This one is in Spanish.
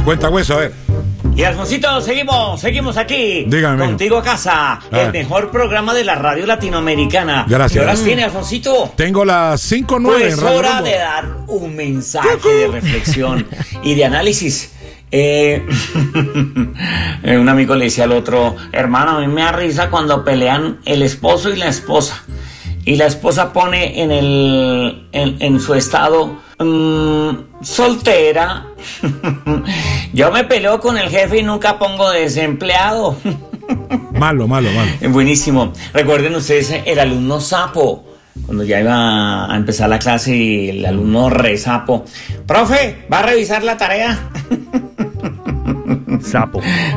Cuenta hueso, a ver. Y Alfonsito, seguimos aquí. Dígame. Contigo a casa, el mejor programa de la radio latinoamericana. Gracias. ¿Qué horas tiene, Alfonsito? Tengo las 5:09 Pues en Radio hora Rumbo. de dar un mensaje de reflexión y de análisis. Un amigo le decía al otro: hermano, a mí me da risa cuando pelean el esposo y la esposa. Y la esposa pone en su estado soltera. Yo me peleo con el jefe y nunca pongo desempleado. Malo. Buenísimo. Recuerden ustedes el alumno sapo. Cuando ya iba a empezar la clase y el alumno re sapo: profe, ¿va a revisar la tarea? Sapo.